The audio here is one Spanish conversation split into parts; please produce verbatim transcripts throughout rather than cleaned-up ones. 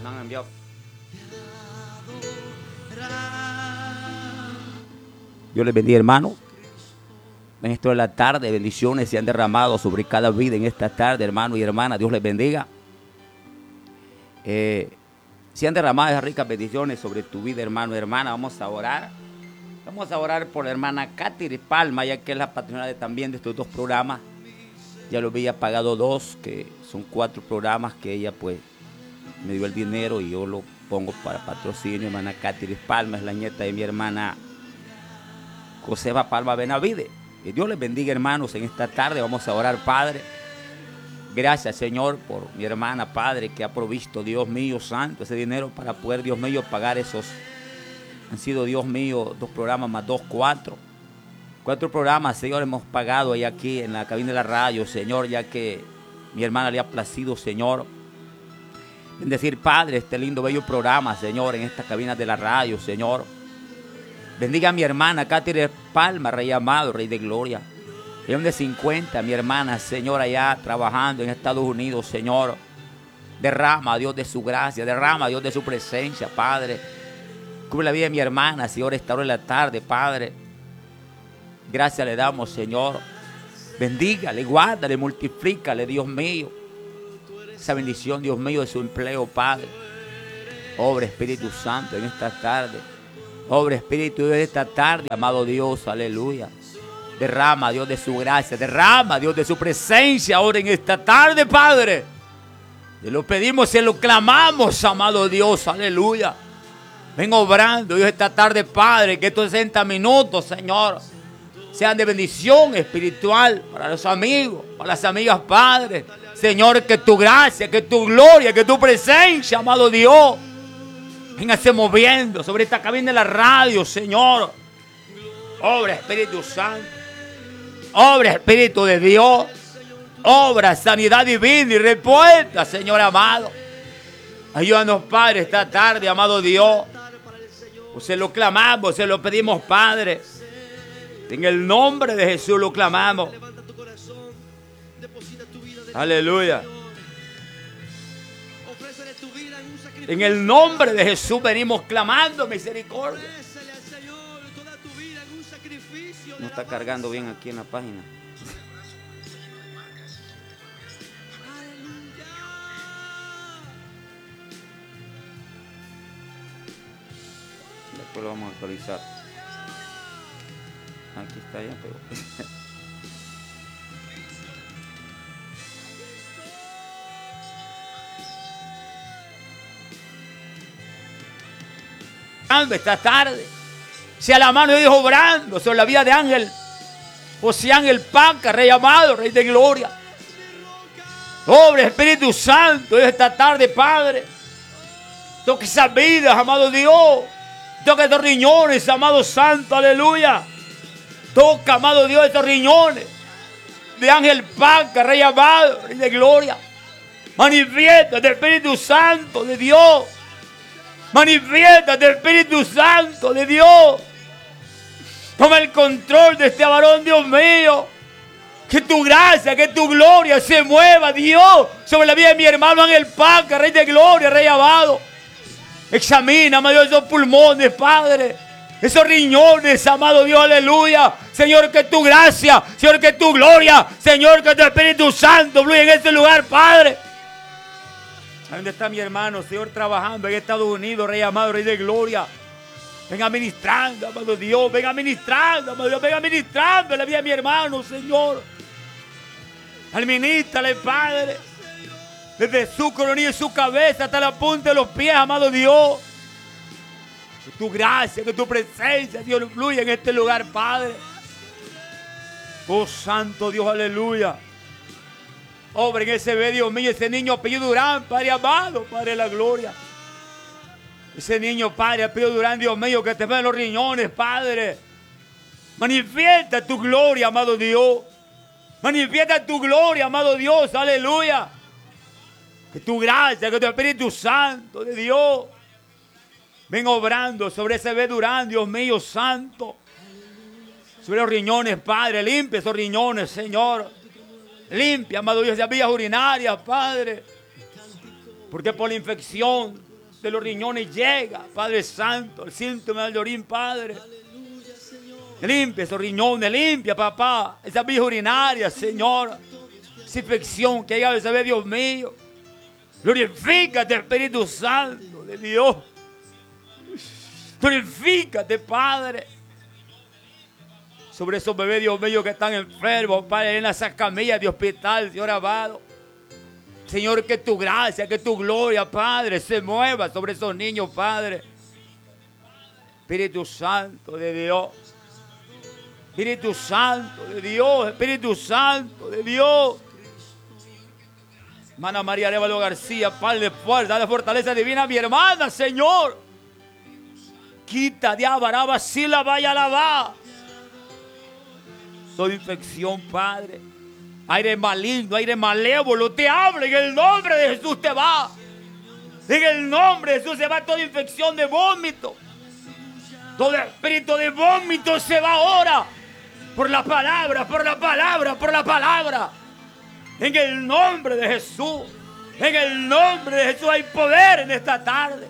Me han enviado. Dios les bendiga, hermano. En esto de la tarde, bendiciones se han derramado sobre cada vida en esta tarde, hermano y hermana. Dios les bendiga. Eh, se han derramado esas ricas bendiciones sobre tu vida, hermano y hermana. Vamos a orar. Vamos a orar por la hermana Katy Palma, ya que es la patrona de, también de estos dos programas. Ya lo había pagado dos, que son cuatro programas que ella pues me dio el dinero y yo lo pongo para patrocinio. Hermana Katy Palma es la nieta de mi hermana Josefa Palma Benavide. Que Dios les bendiga, hermanos, en esta tarde. Vamos a orar, Padre. Gracias, Señor, por mi hermana, Padre, que ha provisto, Dios mío, santo, ese dinero para poder, Dios mío, pagar esos. Han sido, Dios mío, dos programas más dos, cuatro. Cuatro programas, Señor, hemos pagado ahí aquí en la cabina de la radio, Señor, ya que mi hermana le ha placido, Señor. Bendecir, Padre, este lindo, bello programa, Señor, en esta cabina de la radio, Señor. Bendiga a mi hermana Katy Palma, Rey amado, Rey de gloria. León de cincuenta, mi hermana, Señor, allá trabajando en Estados Unidos, Señor. Derrama, Dios, de su gracia, derrama, Dios, de su presencia, Padre. Cubre la vida de mi hermana, Señor, esta hora de la tarde, Padre. Gracias le damos, Señor. Bendígale, guárdale, multiplícale, Dios mío. Esa bendición, Dios mío, de su empleo, Padre. Obra, Espíritu Santo, en esta tarde. Obra, Espíritu de esta tarde, amado Dios, aleluya. Derrama, Dios, de su gracia. Derrama, Dios, de su presencia ahora en esta tarde, Padre. Te lo pedimos, se lo clamamos, amado Dios, aleluya. Ven obrando, Dios, esta tarde, Padre, que estos sesenta minutos, Señor, sean de bendición espiritual para los amigos, para las amigas, Padre. Señor, que tu gracia, que tu gloria, que tu presencia, amado Dios, véngase moviendo sobre esta cabina de la radio, Señor. Obra, Espíritu Santo. Obra, Espíritu de Dios. Obra, sanidad divina y respuesta, Señor amado. Ayúdanos, Padre, esta tarde, amado Dios. Pues se lo clamamos, se lo pedimos, Padre. En el nombre de Jesús lo clamamos. Aleluya. En el nombre de Jesús venimos clamando misericordia. No está cargando bien aquí en la página. Después lo vamos a actualizar. Aquí está ya, pero... esta tarde, sea la mano de Dios obrando sobre la vida de Ángel José Ángel Paca, Rey amado, Rey de gloria. Obra, Espíritu Santo, esta tarde, Padre. Toque esas vidas, amado Dios. Toca estos riñones, amado Santo, aleluya. Toca, amado Dios, estos riñones de Ángel Paca, Rey amado, Rey de gloria. Manifiesta el Espíritu Santo de Dios. Manifiesta el Espíritu Santo de Dios. Toma el control de este varón, Dios mío. Que tu gracia, que tu gloria se mueva, Dios, sobre la vida de mi hermano Ángel Paca, Rey de gloria, Rey amado. Examina, amado Dios, esos pulmones, Padre. Esos riñones, amado Dios, aleluya. Señor, que tu gracia, Señor, que tu gloria, Señor, que tu Espíritu Santo fluya en este lugar, Padre. ¿Dónde está mi hermano, Señor, trabajando en Estados Unidos, Rey amado, Rey de gloria? Venga ministrando, amado Dios, venga ministrando, amado Dios, venga ministrando en la vida de mi hermano, Señor. Administrale, Padre, desde su coronilla y su cabeza hasta la punta de los pies, amado Dios. Que tu gracia, que tu presencia, Dios, fluya en este lugar, Padre. Oh, santo Dios, aleluya. Obra en ese bebé, Dios mío, ese niño apellido Durán, Padre amado, Padre de la gloria. Ese niño, Padre, apellido Durán, Dios mío, que te ven los riñones, Padre. Manifiesta tu gloria, amado Dios. Manifiesta tu gloria, amado Dios, aleluya. Que tu gracia, que tu Espíritu Santo de Dios ven obrando sobre ese bebé Durán, Dios mío, santo. Sobre los riñones, Padre, limpia esos riñones, Señor. Limpia, amado Dios, esas vías urinarias, Padre. Porque por la infección de los riñones llega, Padre Santo, el síntoma del orín, Padre. Limpia esos riñones, limpia, papá, esa vía urinaria, Señor. Esa infección que haya, sabe, Dios mío. Glorifícate, Espíritu Santo de Dios. Glorifícate, Padre. Sobre esos bebés, Dios mío, que están enfermos, Padre, en esas camillas de hospital, Señor amado. Señor, que tu gracia, que tu gloria, Padre, se mueva sobre esos niños, Padre. Espíritu Santo de Dios. Espíritu Santo de Dios. Espíritu Santo de Dios. Hermana María Arévalo García, Padre, fuerza, dale fortaleza divina a mi hermana, Señor. Quita de abaraba, si la vaya a lavar. Toda infección, Padre. Aire maligno, aire malévolo, te habla en el nombre de Jesús, te va. En el nombre de Jesús se va toda infección de vómito. Todo espíritu de vómito se va ahora. Por la palabra, por la palabra, por la palabra. En el nombre de Jesús. En el nombre de Jesús hay poder en esta tarde.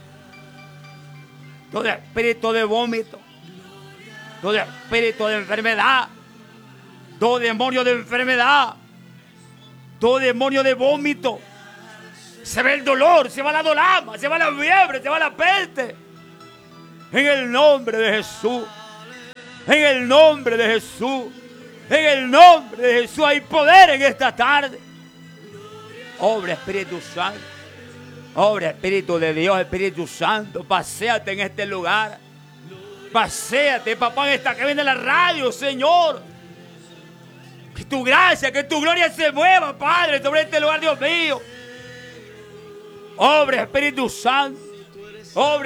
Todo espíritu de vómito. Todo espíritu de enfermedad. Todo demonio de enfermedad. Todo demonio de vómito. Se va el dolor, se va la dolama, se va la fiebre, se va la peste. En el nombre de Jesús. En el nombre de Jesús. En el nombre de Jesús hay poder en esta tarde. Obra Espíritu Santo. Obra Espíritu de Dios, Espíritu Santo. Paséate en este lugar. Paséate, papá, en esta que viene la radio, Señor. Que tu gracia, que tu gloria se mueva, Padre, sobre este lugar, Dios mío. Obra Espíritu Santo. Obra